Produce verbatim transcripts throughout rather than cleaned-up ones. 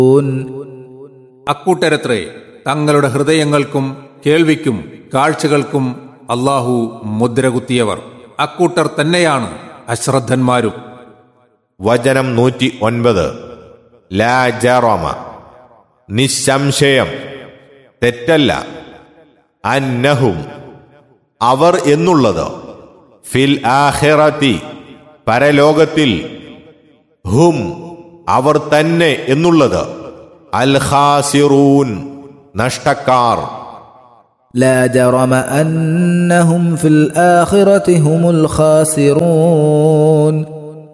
അക്കൂട്ടരത്രേ തങ്ങളുടെ ഹൃദയങ്ങൾക്കും കേൾവിക്കും കാഴ്ചകൾക്കും അല്ലാഹു മുദ്രകുത്തിയവർ. അക്കൂട്ടർ തന്നെയാണ് അശ്രദ്ധന്മാരും. വചനം നൂറ്റി ഒൻപത്. ലാ ജറമ, നിസ്സംശയം, തെറ്റല്ല, അന്നഹും, അവർ എന്നുള്ളത്, ഫിൽ ആഖിറതി, പരലോകത്തിൽ, ഹും, അവർ തന്നെ എന്നുള്ളത്, അൽ ഖാസിറൂൻ, നഷ്ടക്കാർ. لا جرم أنهم في الآخرة هم الخاسرون.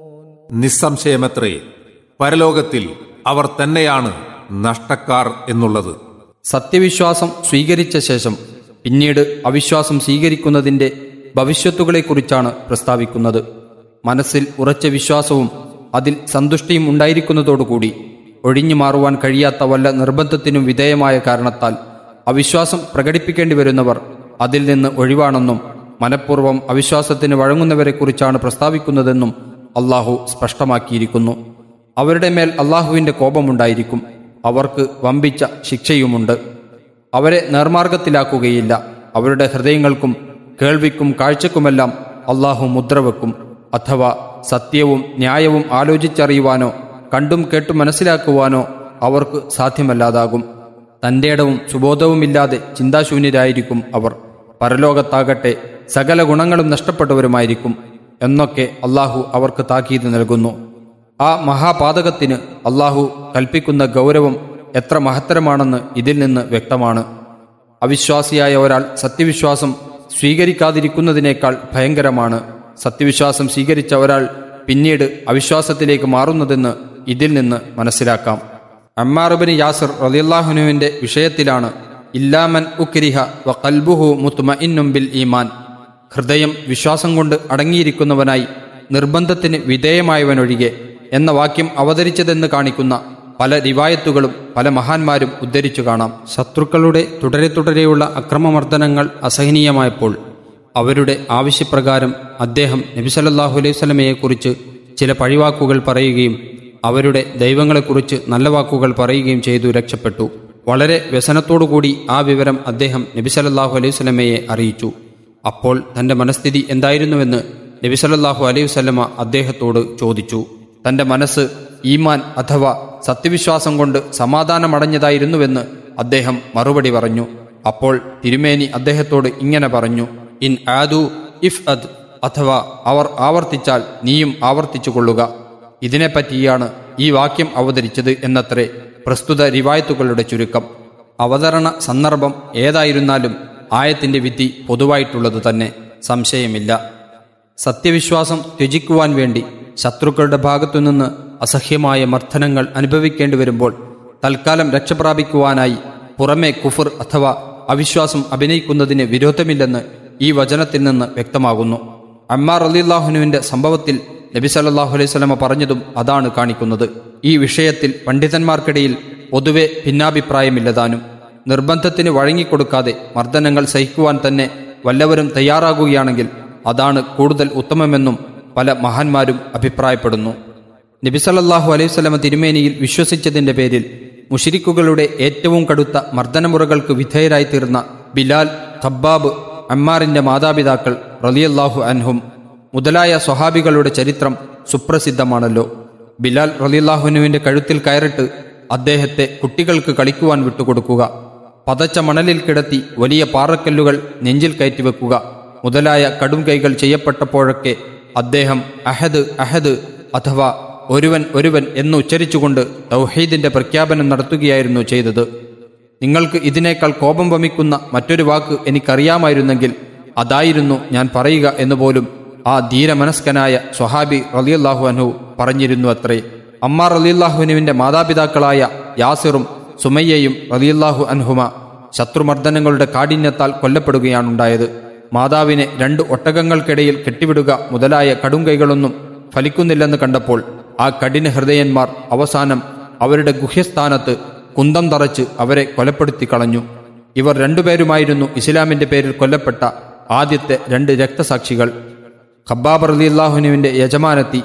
നിസ്സംശയമത്രേ പരലോകത്തിൽ അവർ തന്നെയാണ് നഷ്ടക്കാർ എന്നുള്ളത്. സത്യവിശ്വാസം സ്വീകരിച്ച ശേഷം പിന്നീട് അവിശ്വാസം സ്വീകരിക്കുന്നതിൻ്റെ ഭവിഷ്യത്തുകളെക്കുറിച്ചാണ് പ്രസ്താവിക്കുന്നത്. മനസ്സിൽ ഉറച്ച വിശ്വാസവും അതിൽ സന്തുഷ്ടിയും ഉണ്ടായിരിക്കുന്നതോടുകൂടി ഒഴിഞ്ഞു മാറുവാൻ കഴിയാത്ത വല്ല നിർബന്ധത്തിനും വിധേയമായ കാരണത്താൽ അവിശ്വാസം പ്രകടിപ്പിക്കേണ്ടി വരുന്നവർ അതിൽ നിന്ന് ഒഴിവാണെന്നും മനഃപൂർവ്വം അവിശ്വാസത്തിന് വഴങ്ങുന്നവരെക്കുറിച്ചാണ് പ്രസ്താവിക്കുന്നതെന്നും അള്ളാഹു സ്പഷ്ടമാക്കിയിരിക്കുന്നു. അവരുടെ മേൽ അള്ളാഹുവിൻ്റെ കോപമുണ്ടായിരിക്കും, അവർക്ക് വമ്പിച്ച ശിക്ഷയുമുണ്ട്. അവരെ നേർമാർഗത്തിലാക്കുകയില്ല. അവരുടെ ഹൃദയങ്ങൾക്കും കേൾവിക്കും കാഴ്ചക്കുമെല്ലാം അള്ളാഹു മുദ്രവെക്കും. അഥവാ സത്യവും ന്യായവും ആലോചിച്ചറിയുവാനോ കണ്ടും കേട്ടും മനസ്സിലാക്കുവാനോ അവർക്ക് സാധ്യമല്ലാതാകും. തൻ്റെ ഇടവും സുബോധവുമില്ലാതെ ചിന്താശൂന്യരായിരിക്കും അവർ. പരലോകത്താകട്ടെ സകല ഗുണങ്ങളും നഷ്ടപ്പെട്ടവരുമായിരിക്കും എന്നൊക്കെ അള്ളാഹു അവർക്ക് താക്കീത് നൽകുന്നു. ആ മഹാപാതകത്തിന് അള്ളാഹു കൽപ്പിക്കുന്ന ഗൗരവം എത്ര മഹത്തരമാണെന്ന് ഇതിൽ നിന്ന് വ്യക്തമാണ്. അവിശ്വാസിയായ ഒരാൾ സത്യവിശ്വാസം സ്വീകരിക്കാതിരിക്കുന്നതിനേക്കാൾ ഭയങ്കരമാണ് സത്യവിശ്വാസം സ്വീകരിച്ച ഒരാൾ പിന്നീട് അവിശ്വാസത്തിലേക്ക് മാറുന്നതെന്ന് ഇതിൽ നിന്ന് മനസ്സിലാക്കാം. അമ്മാർ ഇബ്നു യാസിർ റളിയല്ലാഹുവിന്റെ വിഷയത്തിലാണ് ഇല്ലാമൻ ഉക്രിഹ വ ഖൽബുഹു മുത്മഇന്നും ബിൽ ഈമാൻ. ഹൃദയം വിശ്വാസം കൊണ്ട് അടങ്ങിയിരിക്കുന്നവനായി നിർബന്ധത്തിന് വിധേയമായവനൊഴികെ എന്ന വാക്യം അവതരിച്ചതെന്ന് കാണിക്കുന്ന പല റിവായത്തുകളും പല മഹാന്മാരും ഉദ്ധരിച്ചു കാണാം. ശത്രുക്കളുടെ തുടരെ തുടരെയുള്ള അക്രമമർദ്ദനങ്ങൾ അസഹനീയമായപ്പോൾ അവരുടെ ആവശ്യപ്രകാരം അദ്ദേഹം നബി സല്ലല്ലാഹു അലൈഹി വസല്ലമയെക്കുറിച്ച് ചില പഴിവാക്കുകൾ പറയുകയും അവരുടെ ദൈവങ്ങളെക്കുറിച്ച് നല്ല വാക്കുകൾ പറയുകയും ചെയ്തു രക്ഷപ്പെട്ടു. വളരെ വ്യസനത്തോടുകൂടി ആ വിവരം അദ്ദേഹം നബി സല്ലല്ലാഹു അലൈഹി വസല്ലമയെ അറിയിച്ചു. അപ്പോൾ തന്റെ മനസ്ഥിതി എന്തായിരുന്നുവെന്ന് നബി സല്ലല്ലാഹു അലൈഹി വസല്ലമ അദ്ദേഹത്തോട് ചോദിച്ചു. തന്റെ മനസ്സ് ഈമാൻ അഥവാ സത്യവിശ്വാസം കൊണ്ട് സമാധാനമടഞ്ഞതായിരുന്നുവെന്ന് അദ്ദേഹം മറുപടി പറഞ്ഞു. അപ്പോൾ തിരുമേനി അദ്ദേഹത്തോട് ഇങ്ങനെ പറഞ്ഞു: ഇൻ ആദു ഇഫ് അദ്, അഥവാ അവർ ആവർത്തിച്ചാൽ നീയും ആവർത്തിച്ചു കൊള്ളുക. ഇതിനെപ്പറ്റിയാണ് ഈ വാക്യം അവതരിച്ചത് എന്നത്രേ പ്രസ്തുത റിവായത്തുകളുടെ ചുരുക്കം. അവതരണ സന്ദർഭം ഏതായിരുന്നാലും ആയത്തിന്റെ വിധി പൊതുവായിട്ടുള്ളത് തന്നെ, സംശയമില്ല. സത്യവിശ്വാസം ത്യജിക്കുവാൻ വേണ്ടി ശത്രുക്കളുടെ ഭാഗത്തുനിന്ന് അസഹ്യമായ മർദ്ദനങ്ങൾ അനുഭവിക്കേണ്ടി വരുമ്പോൾ തൽക്കാലം രക്ഷപ്രാപിക്കുവാനായി പുറമെ കുഫർ അഥവാ അവിശ്വാസം അഭിനയിക്കുന്നതിന് വിരോധമില്ലെന്ന് ഈ വചനത്തിൽ നിന്ന് വ്യക്തമാകുന്നു. അമ്മാർ റളിയല്ലാഹുവിന്റെ സംഭവത്തിൽ നബി സല്ലല്ലാഹു അലൈഹി വസല്ലമ പറഞ്ഞതും അതാണ് കാണിക്കുന്നത്. ഈ വിഷയത്തിൽ പണ്ഡിതന്മാർക്കിടയിൽ പൊതുവെ ഭിന്നാഭിപ്രായമില്ലതാനും. നിർബന്ധത്തിന് വഴങ്ങിക്കൊടുക്കാതെ മർദ്ദനങ്ങൾ സഹിക്കുവാൻ തന്നെ വല്ലവരും തയ്യാറാകുകയാണെങ്കിൽ അതാണ് കൂടുതൽ ഉത്തമമെന്നും പല മഹാന്മാരും അഭിപ്രായപ്പെടുന്നു. നബി സല്ലല്ലാഹു അലൈഹി വസല്ലമ തിരുമേനിയിൽ വിശ്വസിച്ചതിന്റെ പേരിൽ മുശ്രിക്കുകളുടെ ഏറ്റവും കടുത്ത മർദ്ദനമുറകൾക്ക് വിധേയരായി തീർന്ന ബിലാൽ, ഖബ്ബാബ്, അമ്മാറിന്റെ മാതാപിതാക്കൾ റളിയല്ലാഹു അൻഹും മുതലായ സ്വഹാബികളുടെ ചരിത്രം സുപ്രസിദ്ധമാണല്ലോ. ബിലാൽ റളിയല്ലാഹുവിന്റെ കഴുത്തിൽ കയറിട്ട് അദ്ദേഹത്തെ കുട്ടികൾക്ക് കളിക്കുവാൻ വിട്ടുകൊടുക്കുക, പതച്ച മണലിൽ കിടത്തി വലിയ പാറക്കല്ലുകൾ നെഞ്ചിൽ കയറ്റിവെക്കുക മുതലായ കടും കൈകൾ ചെയ്യപ്പെട്ടപ്പോഴൊക്കെ അദ്ദേഹം അഹദ് അഹദ് അഥവാ ഒരുവൻ ഒരുവൻ എന്ന് ഉച്ചരിച്ചുകൊണ്ട് തൗഹീദിന്റെ പ്രഖ്യാപനം നടത്തുകയായിരുന്നു ചെയ്തത്. നിങ്ങൾക്ക് ഇതിനേക്കാൾ കോപം വമിക്കുന്ന മറ്റൊരു വാക്ക് എനിക്കറിയാമായിരുന്നെങ്കിൽ അതായിരുന്നു ഞാൻ പറയുക എന്നുപോലും ആ ധീരമനസ്കനായ സ്വഹാബി റളിയല്ലാഹു അൻഹു പറഞ്ഞിരുന്നു അത്രേ. അമ്മാർ റളിയല്ലാഹുവിന്റെ മാതാപിതാക്കളായ യാസിറും സുമയ്യയും റളിയല്ലാഹു അൻഹുമ ശത്രുമർദ്ദനങ്ങളുടെ കാഠിന്യത്താൽ കൊല്ലപ്പെടുകയാണുണ്ടായത്. മാതാവിനെ രണ്ട് ഒട്ടകങ്ങൾക്കിടയിൽ കെട്ടിവിടുക മുതലായ കടുംകൈകളൊന്നും ഫലിക്കുന്നില്ലെന്ന് കണ്ടപ്പോൾ ആ കഠിന ഹൃദയന്മാർ അവസാനം അവരുടെ ഗുഹ്യസ്ഥാനത്ത് കുന്തം തറച്ച് അവരെ കൊലപ്പെടുത്തി കളഞ്ഞു. ഇവർ രണ്ടുപേരുമായിരുന്നു ഇസ്ലാമിന്റെ പേരിൽ കൊല്ലപ്പെട്ട ആദ്യത്തെ രണ്ട് രക്തസാക്ഷികൾ. ഖബ്ബാബ് റളിയല്ലാഹുവിന്റെ യജമാനത്തി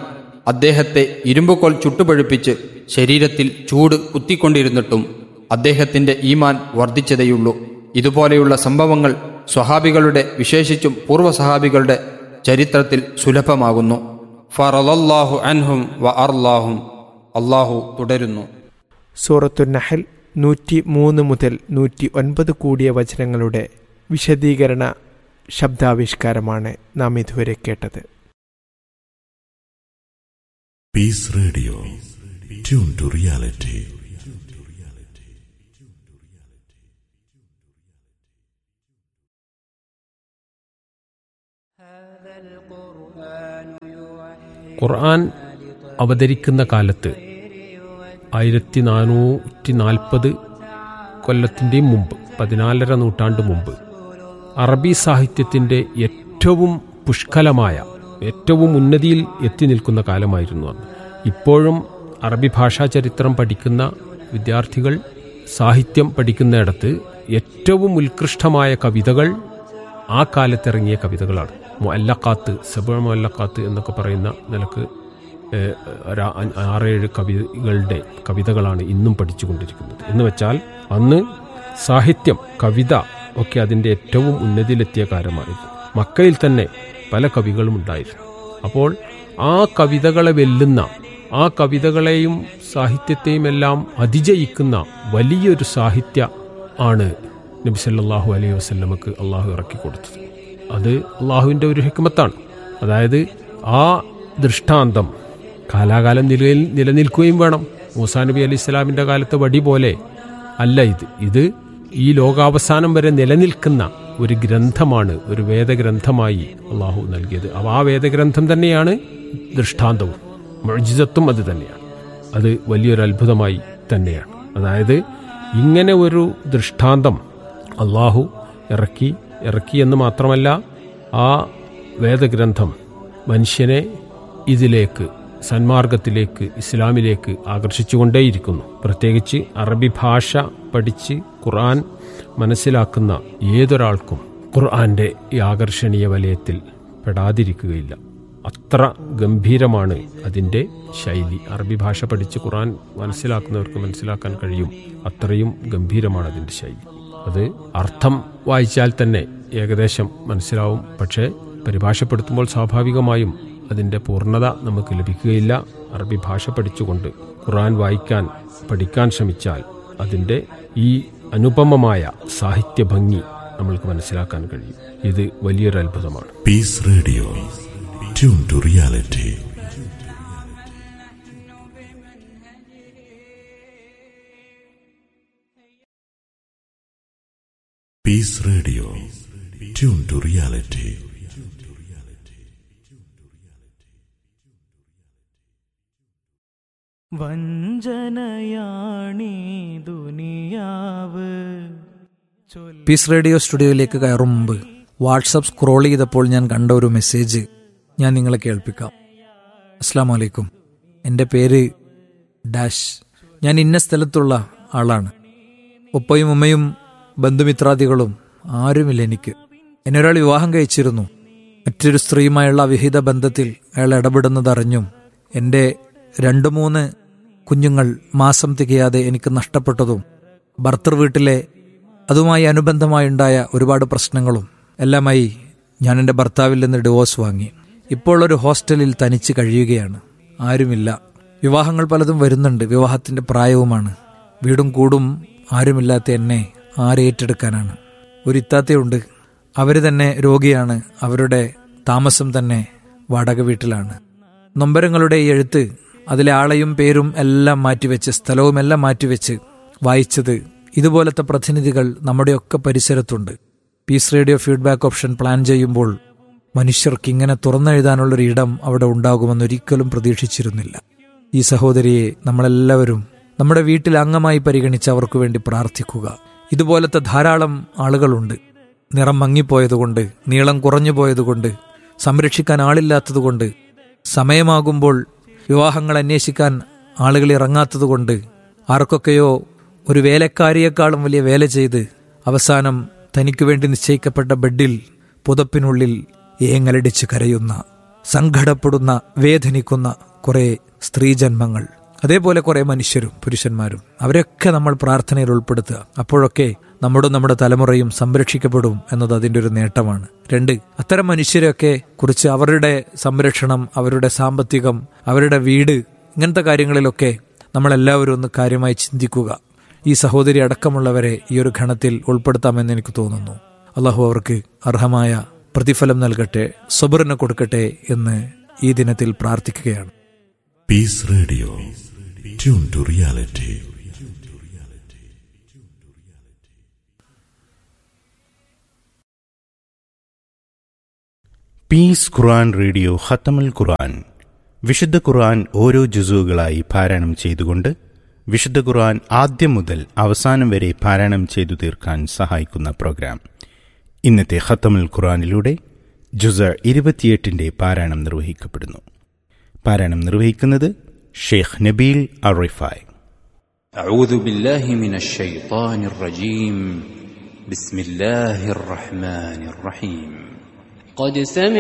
അദ്ദേഹത്തെ ഇരുമ്പുകോൽ ചുട്ടുപഴുപ്പിച്ച് ശരീരത്തിൽ ചൂട് കുത്തിക്കൊണ്ടിരുന്നിട്ടും അദ്ദേഹത്തിന്റെ ഈമാൻ വർദ്ധിച്ചതേയുള്ളൂ. ഇതുപോലെയുള്ള സംഭവങ്ങൾ സ്വഹാബികളുടെ, വിശേഷിച്ചും പൂർവ്വസഹാബികളുടെ ചരിത്രത്തിൽ സുലഭമാകുന്നു. ഫറളല്ലാഹു അൻഹും വ അർലാഹും. അള്ളാഹു തുടരുന്നു. സൂറത്തുൻ നഹൽ നൂറ്റി മൂന്ന് മുതൽ നൂറ്റി ഒൻപത് കൂടിയ വചനങ്ങളുടെ വിശദീകരണ ശബ്ദാവിഷ്കാരമാണ് നാം ഇതുവരെ കേട്ടത്. Piece radio, tune to reality. ഖുർആൻ അവതരിക്കുന്ന കാലത്ത് ആയിരത്തി നാനൂറ്റി നാൽപ്പത് കൊല്ലത്തിൻ്റെയും മുമ്പ്, പതിനാലര നൂറ്റാണ്ട് മുമ്പ്, അറബി സാഹിത്യത്തിൻ്റെ ഏറ്റവും പുഷ്കലമായ, ഏറ്റവും ഉന്നതിയിൽ എത്തി നിൽക്കുന്ന കാലമായിരുന്നു അന്ന്. ഇപ്പോഴും അറബി ഭാഷാ ചരിത്രം പഠിക്കുന്ന വിദ്യാർത്ഥികൾ സാഹിത്യം പഠിക്കുന്നിടത്ത് ഏറ്റവും ഉത്കൃഷ്ടമായ കവിതകൾ ആ കാലത്തിറങ്ങിയ കവിതകളാണ്. മുഅല്ലഖാത്ത്, സബഅ മുഅല്ലഖാത്ത് എന്നൊക്കെ പറയുന്ന നിലക്ക് ആറേഴ് കവികളുടെ കവിതകളാണ് ഇന്നും പഠിച്ചുകൊണ്ടിരിക്കുന്നത്. എന്ന് വെച്ചാൽ അന്ന് സാഹിത്യം, കവിത ഒക്കെ അതിൻ്റെ ഏറ്റവും ഉന്നതിയിലെത്തിയ കാലമായിരുന്നു. മക്കയിൽ തന്നെ പല കവികളും ഉണ്ടായിരുന്നു. അപ്പോൾ ആ കവിതകളെ വെല്ലുന്ന, ആ കവിതകളെയും സാഹിത്യത്തെയും എല്ലാം അതിജയിക്കുന്ന വലിയൊരു സാഹിത്യ ആണ് നബി സല്ലല്ലാഹു അലൈഹി വസല്ലമക്ക് അള്ളാഹു ഇറക്കി കൊടുത്തത്. അത് അള്ളാഹുവിൻ്റെ ഒരു ഹിക്മത്താണ്. അതായത് ആ ദൃഷ്ടാന്തം കാലാകാലം നിലയിൽ നിലനിൽക്കുകയും വേണം. മൂസാ നബി അലൈഹി സ്വലാമിൻ്റെ കാലത്തെ വടി പോലെ അല്ല ഇത്. ഇത് ഈ ലോകാവസാനം വരെ നിലനിൽക്കുന്ന ഒരു ഗ്രന്ഥമാണ്, ഒരു വേദഗ്രന്ഥമായി അള്ളാഹു നൽകിയത്. അപ്പോൾ ആ വേദഗ്രന്ഥം തന്നെയാണ് ദൃഷ്ടാന്തവും മുഅ്ജിസത്തും അത് തന്നെയാണ്. അത് വലിയൊരു അത്ഭുതമായി തന്നെയാണ്. അതായത് ഇങ്ങനെ ഒരു ദൃഷ്ടാന്തം അള്ളാഹു ഇറക്കി ഇറക്കി എന്ന് മാത്രമല്ല, ആ വേദഗ്രന്ഥം മനുഷ്യനെ ഇതിലേക്ക്, സന്മാർഗത്തിലേക്ക്, ഇസ്ലാമിലേക്ക് ആകർഷിച്ചുകൊണ്ടേയിരിക്കുന്നു. പ്രത്യേകിച്ച് അറബി ഭാഷ പഠിച്ച് ഖുർആൻ മനസ്സിലാക്കുന്ന ഏതൊരാൾക്കും ഖുർആന്റെ ഈ ആകർഷണീയ വലയത്തിൽ പെടാതിരിക്കുകയില്ല. അത്ര ഗംഭീരമാണ് അതിൻ്റെ ശൈലി. അറബി ഭാഷ പഠിച്ച് ഖുർആൻ മനസ്സിലാക്കുന്നവർക്ക് മനസ്സിലാക്കാൻ കഴിയും. അത്രയും ഗംഭീരമാണ് അതിൻ്റെ ശൈലി. അത് അർത്ഥം വായിച്ചാൽ തന്നെ ഏകദേശം മനസ്സിലാവും. പക്ഷേ പരിഭാഷപ്പെടുത്തുമ്പോൾ സ്വാഭാവികമായും അതിൻ്റെ പൂർണ്ണത നമുക്ക് ലഭിക്കുകയില്ല. അറബി ഭാഷ പഠിച്ചുകൊണ്ട് ഖുർആൻ വായിക്കാൻ, പഠിക്കാൻ ശ്രമിച്ചാൽ അതിൻ്റെ ഈ അനുപമമായ സാഹിത്യ ഭംഗി നമ്മൾക്ക് മനസ്സിലാക്കാൻ കഴിയും. ഇത് വലിയൊരു അത്ഭുതമാണ്. Piece radio, tune to reality. Piece radio, tune to reality. വഞ്ചനയാണീ ദുനിയാവ്. പീസ് റേഡിയോ സ്റ്റുഡിയോയിലേക്ക് കയറും മുമ്പ് വാട്സപ്പ് സ്ക്രോൾ ചെയ്തപ്പോൾ ഞാൻ കണ്ട ഒരു മെസ്സേജ് ഞാൻ നിങ്ങളെ കേൾപ്പിക്കാം. അസ്സലാമു അലൈക്കും, എൻ്റെ പേര് ഡാഷ്. ഞാൻ ഇന്ന സ്ഥലത്തുള്ള ആളാണ്. ഉപ്പയും ഉമ്മയും ബന്ധുമിത്രാദികളും ആരുമില്ല എനിക്ക്. എന്നെ ഒരാൾ വിവാഹം കഴിച്ചിരുന്നു. മറ്റൊരു സ്ത്രീയുമായുള്ള അവിഹിത ബന്ധത്തിൽ അയാൾ ഇടപെടുന്നതറിഞ്ഞും എൻ്റെ രണ്ടു മൂന്ന് കുഞ്ഞുങ്ങൾ മാസം തികയാതെ എനിക്ക് നഷ്ടപ്പെട്ടതും ഭർത്തൃ വീട്ടിലെ അതുമായി അനുബന്ധമായുണ്ടായ ഒരുപാട് പ്രശ്നങ്ങളും എല്ലാമായി ഞാൻ എൻ്റെ ഭർത്താവിൽ നിന്ന് ഡിവോഴ്സ് വാങ്ങി. ഇപ്പോൾ ഒരു ഹോസ്റ്റലിൽ തനിച്ച് കഴിയുകയാണ്. ആരുമില്ല. വിവാഹങ്ങൾ പലതും വരുന്നുണ്ട്. വിവാഹത്തിൻ്റെ പ്രായവുമാണ്. വീടും കൂടും ആരുമില്ലാത്ത എന്നെ ആരേറ്റെടുക്കാനാണ്. ഒരു ഇത്താത്തയുണ്ട്. അവർ തന്നെ രോഗിയാണ്. അവരുടെ താമസം തന്നെ വാടക വീട്ടിലാണ്. നൊമ്പരങ്ങളുടെ ഈ എഴുത്ത്, അതിലെ ആളെയും പേരും എല്ലാം മാറ്റിവെച്ച്, സ്ഥലവും എല്ലാം മാറ്റിവെച്ച് വായിച്ചത് ഇതുപോലത്തെ പ്രതിനിധികൾ നമ്മുടെയൊക്കെ പരിസരത്തുണ്ട്. Piece radio feedback option plan ചെയ്യുമ്പോൾ മനുഷ്യർക്ക് ഇങ്ങനെ തുറന്നെഴുതാനുള്ളൊരു ഇടം അവിടെ ഉണ്ടാകുമെന്നൊരിക്കലും പ്രതീക്ഷിച്ചിരുന്നില്ല. ഈ സഹോദരിയെ നമ്മളെല്ലാവരും നമ്മുടെ വീട്ടിൽ അംഗമായി പരിഗണിച്ച് അവർക്ക് വേണ്ടി പ്രാർത്ഥിക്കുക. ഇതുപോലത്തെ ധാരാളം ആളുകളുണ്ട്. നിറം മങ്ങിപ്പോയതുകൊണ്ട്, നീളം കുറഞ്ഞു പോയതുകൊണ്ട്, സംരക്ഷിക്കാൻ ആളില്ലാത്തതുകൊണ്ട്, സമയമാകുമ്പോൾ വിവാഹങ്ങൾ അന്വേഷിക്കാൻ ആളുകൾ ഇറങ്ങാത്തതുകൊണ്ട്, ആർക്കൊക്കെയോ ഒരു വേലക്കാരിയേക്കാളും വലിയ വേല ചെയ്ത് അവസാനം തനിക്കു വേണ്ടി നിശ്ചയിക്കപ്പെട്ട ബെഡിൽ പുതപ്പിനുള്ളിൽ ഏങ്ങലടിച്ച് കരയുന്ന സങ്കടപ്പെടുന്ന വേദനിക്കുന്ന കുറേ സ്ത്രീജന്മങ്ങൾ, അതേപോലെ കുറേ മനുഷ്യരും പുരുഷന്മാരും, അവരൊക്കെ നമ്മൾ പ്രാർത്ഥനയിൽ ഉൾപ്പെടുത്തുക. അപ്പോഴൊക്കെ നമ്മുടെ നമ്മുടെ തലമുറയും സംരക്ഷിക്കപ്പെടും എന്നത് അതിൻ്റെ ഒരു നേട്ടമാണ്. രണ്ട്, അത്തരം മനുഷ്യരെയൊക്കെ കുറിച്ച് അവരുടെ സംരക്ഷണം, അവരുടെ സാമ്പത്തികം, അവരുടെ വീട്, ഇങ്ങനത്തെ കാര്യങ്ങളിലൊക്കെ നമ്മളെല്ലാവരും ഒന്ന് കാര്യമായി ചിന്തിക്കുക. ഈ സഹോദരി അടക്കമുള്ളവരെ ഈ ഒരു ഘണത്തിൽ ഉൾപ്പെടുത്താമെന്ന് എനിക്ക് തോന്നുന്നു. അള്ളാഹു അവർക്ക് അർഹമായ പ്രതിഫലം നൽകട്ടെ, സബറിന് കൊടുക്കട്ടെ എന്ന് ഈ ദിനത്തിൽ പ്രാർത്ഥിക്കുകയാണ്. Peace Radio. Tune to reality. Piece Quran radio ഖത്തമുൽ ഖുർആൻ. വിശുദ്ധ ഖുർആൻ ഓരോ ജുസുകളായി പാരായണം ചെയ്തുകൊണ്ട് വിശുദ്ധ ഖുർആൻ ആദ്യം മുതൽ അവസാനം വരെ പാരായണം ചെയ്തു തീർക്കാൻ സഹായിക്കുന്ന പ്രോഗ്രാം. ഇന്നത്തെ ഖത്തമുൽ ഖുർആനിലൂടെ ജുസ ഇരുപത്തിയെട്ടിന്റെ പാരായണം നിർവഹിക്കപ്പെടുന്നു. പാരായണം നിർവഹിക്കുന്നത് ഷെയ്ഖ് നബീൽ അറിഫായ്. അഊദു ബില്ലാഹി മിനശ് ശൈത്വാനിർ റജീം. ബിസ്മില്ലാഹിർ റഹ്മാനിർ റഹീം. ഖദ് സമി